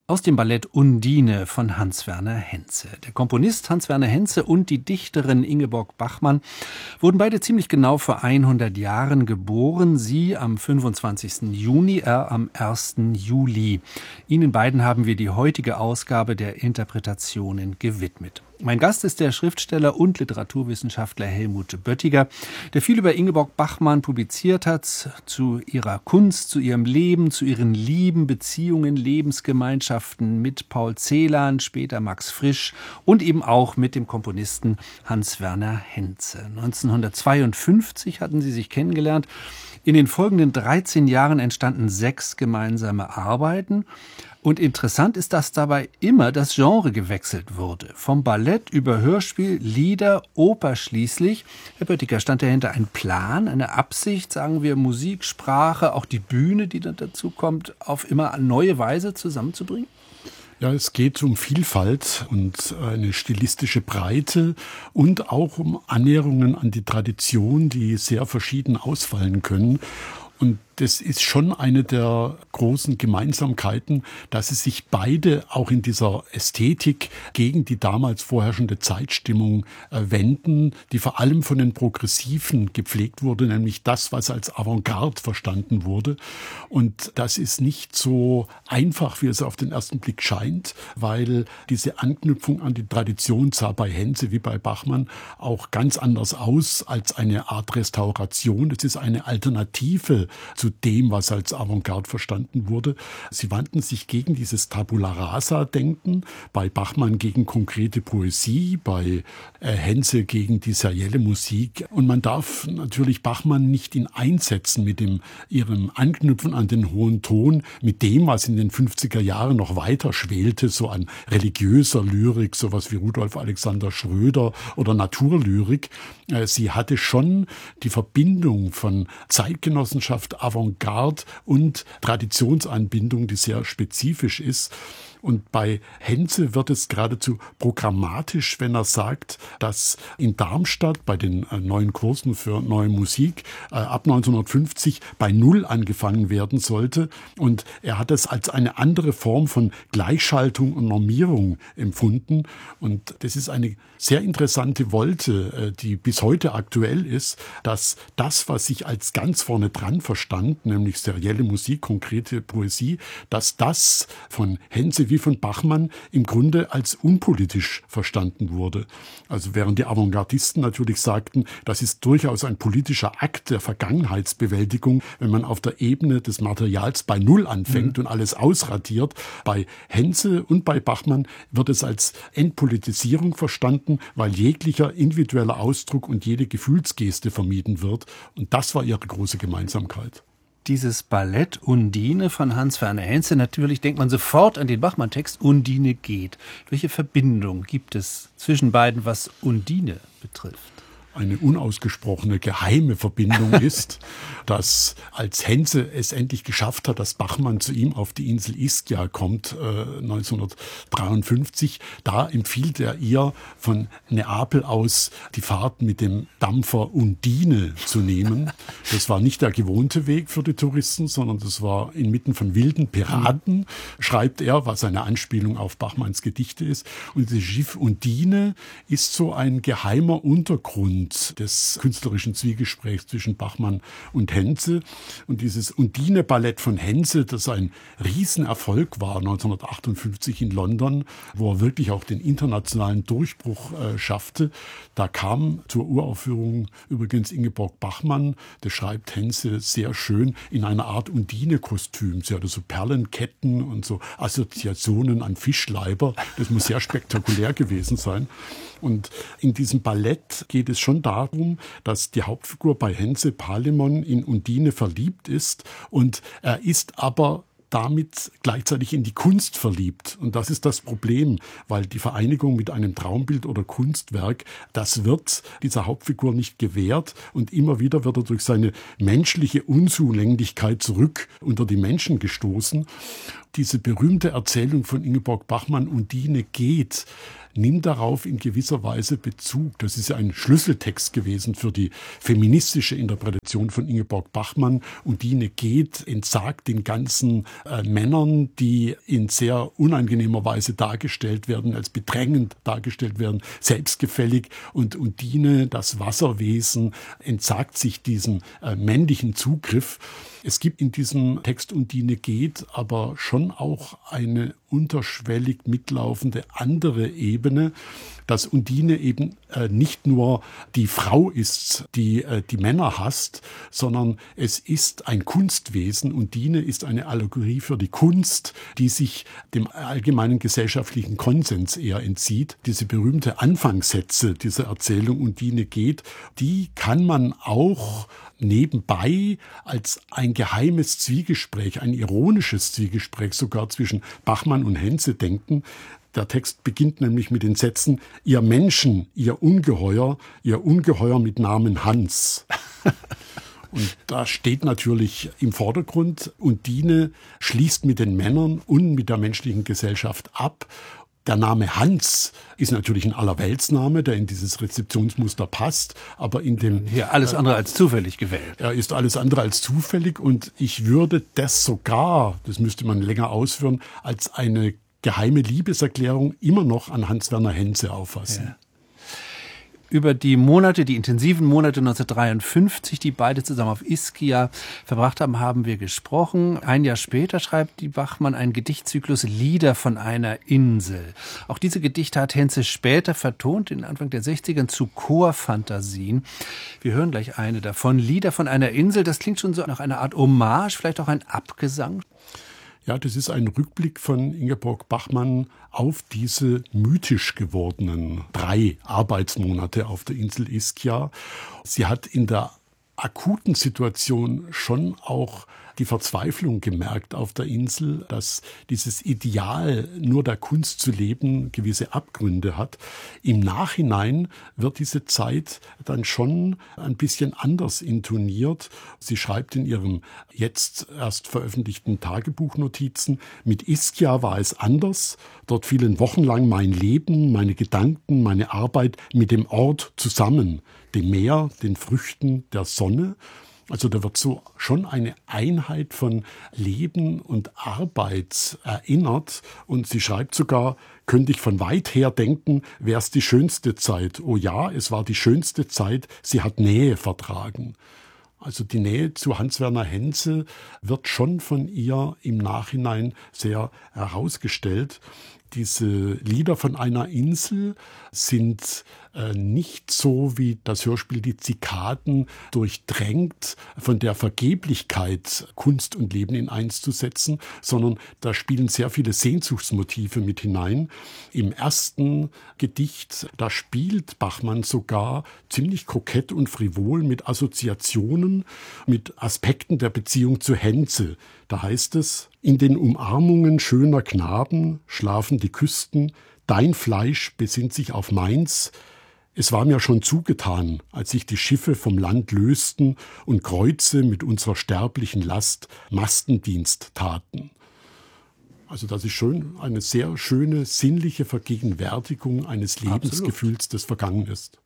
Aus dem Ballett Undine von Hans-Werner Henze. Der Komponist Hans-Werner Henze und die Dichterin Ingeborg Bachmann wurden beide ziemlich genau vor 100 Jahren geboren. Sie am 25. Juni, er am 1. Juli. Ihnen beiden haben wir die heutige Ausgabe der Interpretationen gewidmet. Mein Gast ist der Schriftsteller und Literaturwissenschaftler Helmut Böttiger, der viel über Ingeborg Bachmann publiziert hat, zu ihrer Kunst, zu ihrem Leben, zu ihren Lieben, Beziehungen, Lebensgemeinschaften mit Paul Celan, später Max Frisch und eben auch mit dem Komponisten Hans-Werner Henze. 1952 hatten sie sich kennengelernt. In den folgenden 13 Jahren entstanden 6 gemeinsame Arbeiten. Und interessant ist, dass dabei immer das Genre gewechselt wurde. Vom Ballett über Hörspiel, Lieder, Oper schließlich. Herr Böttiger, stand dahinter ein Plan, eine Absicht, sagen wir, Musik, Sprache, auch die Bühne, die dann dazu kommt, auf immer neue Weise zusammenzubringen? Ja, es geht um Vielfalt und eine stilistische Breite und auch um Annäherungen an die Tradition, die sehr verschieden ausfallen können. Und das ist schon eine der großen Gemeinsamkeiten, dass sie sich beide auch in dieser Ästhetik gegen die damals vorherrschende Zeitstimmung wenden, die vor allem von den Progressiven gepflegt wurde, nämlich das, was als Avantgarde verstanden wurde. Und das ist nicht so einfach, wie es auf den ersten Blick scheint, weil diese Anknüpfung an die Tradition sah bei Henze wie bei Bachmann auch ganz anders aus als eine Art Restauration. Es ist eine Alternative zu dem, was als Avantgarde verstanden wurde. Sie wandten sich gegen dieses Tabula Rasa-Denken, bei Bachmann gegen konkrete Poesie, bei Henze gegen die serielle Musik. Und man darf natürlich Bachmann nicht in einsetzen mit ihrem Anknüpfen an den hohen Ton, mit dem, was in den 50er Jahren noch weiter schwelte, so an religiöser Lyrik, sowas wie Rudolf Alexander Schröder oder Naturlyrik. Sie hatte schon die Verbindung von Zeitgenossenschaft, Avantgarde und Traditionsanbindung, die sehr spezifisch ist. Und bei Henze wird es geradezu programmatisch, wenn er sagt, dass in Darmstadt bei den neuen Kursen für neue Musik ab 1950 bei Null angefangen werden sollte. Und er hat es als eine andere Form von Gleichschaltung und Normierung empfunden. Und das ist eine sehr interessante Wolte, die bis heute aktuell ist, dass das, was sich als ganz vorne dran verstand, nämlich serielle Musik, konkrete Poesie, dass das von Henze wie von Bachmann im Grunde als unpolitisch verstanden wurde. Also während die Avantgardisten natürlich sagten, das ist durchaus ein politischer Akt der Vergangenheitsbewältigung, wenn man auf der Ebene des Materials bei Null anfängt und alles ausradiert. Bei Henze und bei Bachmann wird es als Entpolitisierung verstanden, weil jeglicher individueller Ausdruck und jede Gefühlsgeste vermieden wird. Und das war ihre große Gemeinsamkeit. Dieses Ballett Undine von Hans-Werner Henze, natürlich denkt man sofort an den Bachmann-Text Undine geht. Welche Verbindung gibt es zwischen beiden, was Undine betrifft? Eine unausgesprochene geheime Verbindung ist, dass als Henze es endlich geschafft hat, dass Bachmann zu ihm auf die Insel Ischia kommt, 1953, da empfiehlt er ihr von Neapel aus die Fahrt mit dem Dampfer Undine zu nehmen. Das war nicht der gewohnte Weg für die Touristen, sondern das war inmitten von wilden Piraten, schreibt er, was eine Anspielung auf Bachmanns Gedichte ist. Und das Schiff Undine ist so ein geheimer Untergrund des künstlerischen Zwiegesprächs zwischen Bachmann und Henze. Und dieses Undine-Ballett von Henze, das ein Riesenerfolg war 1958 in London, wo er wirklich auch den internationalen Durchbruch schaffte, da kam zur Uraufführung übrigens Ingeborg Bachmann, das schreibt Henze sehr schön, in einer Art Undine-Kostüm. Sie hatte so Perlenketten und so Assoziationen an Fischleiber. Das muss sehr spektakulär gewesen sein. Und in diesem Ballett geht es schon darum, dass die Hauptfigur bei Henze Palemon in Undine verliebt ist und er ist aber damit gleichzeitig in die Kunst verliebt. Und das ist das Problem, weil die Vereinigung mit einem Traumbild oder Kunstwerk, das wird dieser Hauptfigur nicht gewährt und immer wieder wird er durch seine menschliche Unzulänglichkeit zurück unter die Menschen gestoßen. Diese berühmte Erzählung von Ingeborg Bachmann, Undine geht, nimmt darauf in gewisser Weise Bezug. Das ist ja ein Schlüsseltext gewesen für die feministische Interpretation von Ingeborg Bachmann. Undine geht, entsagt den ganzen Männern, die in sehr unangenehmer Weise dargestellt werden, als bedrängend dargestellt werden, selbstgefällig. Und Undine, das Wasserwesen, entsagt sich diesen männlichen Zugriff. Es gibt in diesem Text Undine geht aber schon auch eine unterschwellig mitlaufende andere Ebene, dass Undine eben nicht nur die Frau ist, die die Männer hasst, sondern es ist ein Kunstwesen. Undine ist eine Allegorie für die Kunst, die sich dem allgemeinen gesellschaftlichen Konsens eher entzieht. Diese berühmte Anfangssätze dieser Erzählung Undine geht, die kann man auch nebenbei als ein geheimes Zwiegespräch, ein ironisches Zwiegespräch sogar zwischen Bachmann und Henze denken. Der Text beginnt nämlich mit den Sätzen: Ihr Menschen, ihr Ungeheuer mit Namen Hans. Und da steht natürlich im Vordergrund, Undine schließt mit den Männern und mit der menschlichen Gesellschaft ab. Der Name Hans ist natürlich ein Allerweltsname, der in dieses Rezeptionsmuster passt, aber in dem... Hier alles andere als zufällig gewählt. Er ist alles andere als zufällig und ich würde das sogar, das müsste man länger ausführen, als eine geheime Liebeserklärung immer noch an Hans-Werner Henze auffassen. Ja. Über die Monate, die intensiven Monate 1953, die beide zusammen auf Ischia verbracht haben, haben wir gesprochen. Ein Jahr später schreibt die Bachmann einen Gedichtzyklus Lieder von einer Insel. Auch diese Gedichte hat Henze später vertont, in Anfang der 60er zu Chorfantasien. Wir hören gleich eine davon. Lieder von einer Insel, das klingt schon so nach einer Art Hommage, vielleicht auch ein Abgesang. Ja, das ist ein Rückblick von Ingeborg Bachmann auf diese mythisch gewordenen 3 Arbeitsmonate auf der Insel Ischia. Sie hat in der akuten Situation schon auch die Verzweiflung gemerkt auf der Insel, dass dieses Ideal, nur der Kunst zu leben, gewisse Abgründe hat. Im Nachhinein wird diese Zeit dann schon ein bisschen anders intoniert. Sie schreibt in ihren jetzt erst veröffentlichten Tagebuchnotizen: Mit Ischia war es anders. Dort fielen wochenlang mein Leben, meine Gedanken, meine Arbeit mit dem Ort zusammen, dem Meer, den Früchten, der Sonne. Also da wird so schon eine Einheit von Leben und Arbeit erinnert. Und sie schreibt sogar: Könnte ich von weit her denken, wäre es die schönste Zeit. Oh ja, es war die schönste Zeit, sie hat Nähe vertragen. Also die Nähe zu Hans-Werner Henze wird schon von ihr im Nachhinein sehr herausgestellt. Diese Lieder von einer Insel sind nicht so wie das Hörspiel Die Zikaden durchdrängt von der Vergeblichkeit, Kunst und Leben in eins zu setzen, sondern da spielen sehr viele Sehnsuchtsmotive mit hinein. Im ersten Gedicht, da spielt Bachmann sogar ziemlich kokett und frivol mit Assoziationen, mit Aspekten der Beziehung zu Henze. Da heißt es: In den Umarmungen schöner Knaben schlafen die Küsten, dein Fleisch besinnt sich auf meins. Es war mir schon zugetan, als sich die Schiffe vom Land lösten und Kreuze mit unserer sterblichen Last Mastendienst taten. Also das ist schon eine sehr schöne, sinnliche Vergegenwärtigung eines Lebensgefühls, das vergangen ist.